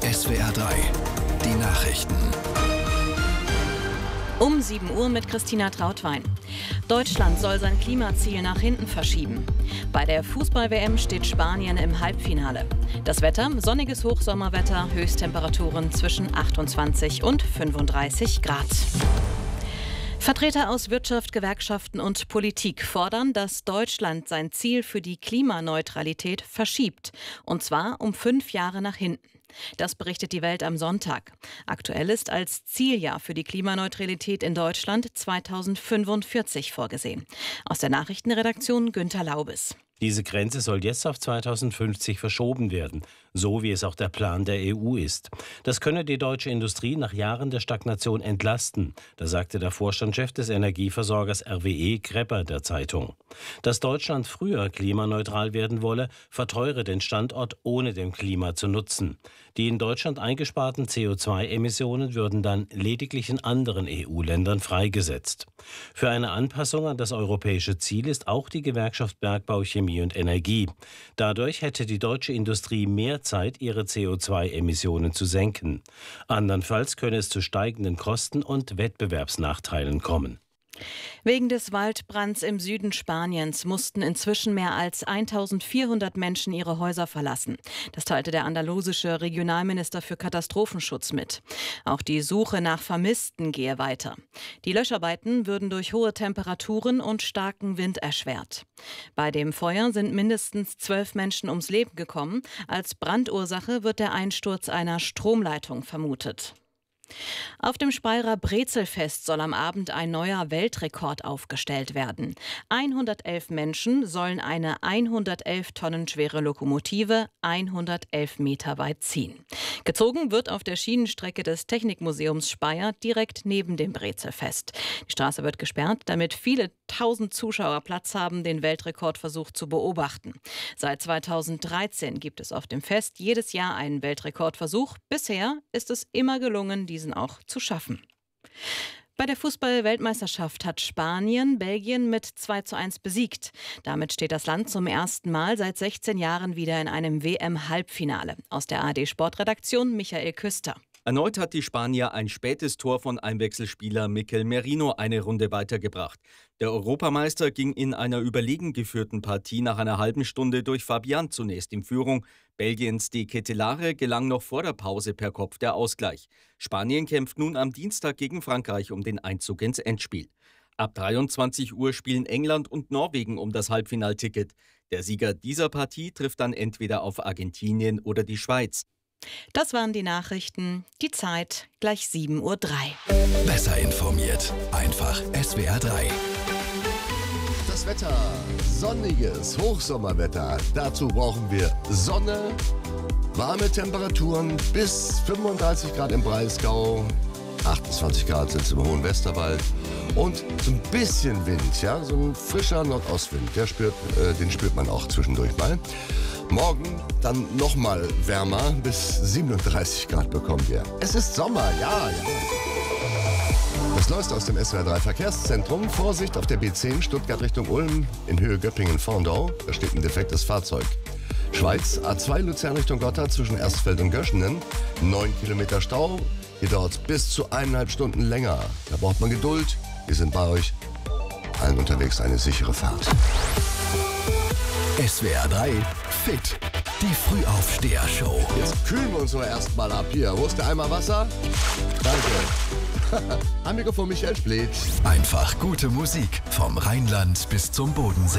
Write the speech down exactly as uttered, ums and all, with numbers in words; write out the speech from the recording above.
S W R drei, die Nachrichten. Um sieben Uhr mit Christina Trautwein. Deutschland soll sein Klimaziel nach hinten verschieben. Bei der Fußball-W M steht Spanien im Halbfinale. Das Wetter: sonniges Hochsommerwetter, Höchsttemperaturen zwischen achtundzwanzig und fünfunddreißig Grad. Vertreter aus Wirtschaft, Gewerkschaften und Politik fordern, dass Deutschland sein Ziel für die Klimaneutralität verschiebt. Und zwar um fünf Jahre nach hinten. Das berichtet die Welt am Sonntag. Aktuell ist als Zieljahr für die Klimaneutralität in Deutschland zweitausendfünfundvierzig vorgesehen. Aus der Nachrichtenredaktion Günther Laubes. Diese Grenze soll jetzt auf zweitausendfünfzig verschoben werden, so wie es auch der Plan der E U ist. Das könne die deutsche Industrie nach Jahren der Stagnation entlasten, das sagte der Vorstandschef des Energieversorgers R W E, Grepper, der Zeitung. Dass Deutschland früher klimaneutral werden wolle, verteure den Standort, ohne dem Klima zu nutzen. Die in Deutschland eingesparten C O zwei Emissionen würden dann lediglich in anderen E U-Ländern freigesetzt. Für eine Anpassung an das europäische Ziel ist auch die Gewerkschaft Bergbau, Chemie und Energie. Dadurch hätte die deutsche Industrie mehr Zeit, ihre C O zwei Emissionen zu senken. Andernfalls könne es zu steigenden Kosten und Wettbewerbsnachteilen kommen. Wegen des Waldbrands im Süden Spaniens mussten inzwischen mehr als eintausendvierhundert Menschen ihre Häuser verlassen. Das teilte der andalusische Regionalminister für Katastrophenschutz mit. Auch die Suche nach Vermissten gehe weiter. Die Löscharbeiten würden durch hohe Temperaturen und starken Wind erschwert. Bei dem Feuer sind mindestens zwölf Menschen ums Leben gekommen. Als Brandursache wird der Einsturz einer Stromleitung vermutet. Auf dem Speyerer Brezelfest soll am Abend ein neuer Weltrekord aufgestellt werden. hundertelf Menschen sollen eine hundertelf Tonnen schwere Lokomotive hundertelf Meter weit ziehen. Gezogen wird auf der Schienenstrecke des Technikmuseums Speyer direkt neben dem Brezelfest. Die Straße wird gesperrt, damit viele tausend Zuschauer Platz haben, den Weltrekordversuch zu beobachten. Seit zweitausenddreizehn gibt es auf dem Fest jedes Jahr einen Weltrekordversuch. Bisher ist es immer gelungen, diesen auch zu schaffen. Bei der Fußball-Weltmeisterschaft hat Spanien Belgien mit zwei zu eins besiegt. Damit steht das Land zum ersten Mal seit sechzehn Jahren wieder in einem W M-Halbfinale. Aus der A R D-Sportredaktion Michael Küster. Erneut hat die Spanier ein spätes Tor von Einwechselspieler Mikel Merino eine Runde weitergebracht. Der Europameister ging in einer überlegen geführten Partie nach einer halben Stunde durch Fabian zunächst in Führung. Belgiens De Ketelaere gelang noch vor der Pause per Kopf der Ausgleich. Spanien kämpft nun am Dienstag gegen Frankreich um den Einzug ins Endspiel. Ab dreiundzwanzig Uhr spielen England und Norwegen um das Halbfinalticket. Der Sieger dieser Partie trifft dann entweder auf Argentinien oder die Schweiz. Das waren die Nachrichten. Die Zeit gleich sieben Uhr drei. Besser informiert. Einfach S W R drei. Das Wetter, sonniges Hochsommerwetter. Dazu brauchen wir Sonne, warme Temperaturen bis fünfunddreißig Grad im Breisgau, achtundzwanzig Grad sind es im Hohen Westerwald und so ein bisschen Wind, ja, so ein frischer Nordostwind, der spürt, äh, den spürt man auch zwischendurch mal. Morgen dann nochmal wärmer, bis siebenunddreißig Grad bekommen wir. Es ist Sommer, ja, ja. Das Neueste aus dem S W R drei Verkehrszentrum. Vorsicht auf der B zehn Stuttgart Richtung Ulm in Höhe Göppingen-Vorndau. Da steht ein defektes Fahrzeug. Schweiz A zwei Luzern Richtung Gotthard zwischen Erstfeld und Göschenen. Neun Kilometer Stau. Hier dauert es bis zu eineinhalb Stunden länger. Da braucht man Geduld. Wir sind bei euch. Allen unterwegs eine sichere Fahrt. S W R drei Fit. Die Frühaufsteher-Show. Jetzt kühlen wir uns nur erstmal ab hier. Wo ist der Eimer Wasser? Danke. Am Mikrofon Michael Splitt. Einfach gute Musik vom Rheinland bis zum Bodensee.